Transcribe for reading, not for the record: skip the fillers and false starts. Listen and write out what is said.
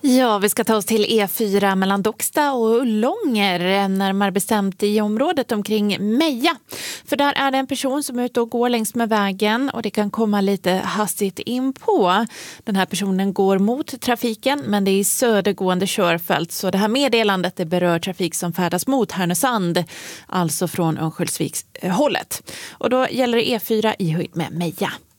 Ja, vi ska ta oss till E4 mellan Docksta och Ullånger, närmare bestämt i området omkring Meja. För där är det en person som är ute och går längs med vägen och det kan komma lite hastigt in på. Den här personen går mot trafiken, men det är i södergående körfält, så det här meddelandet det berör trafik som färdas mot Härnösand, alltså från Örnsköldsviks hållet. Och då gäller det E4 i höjd med Meja.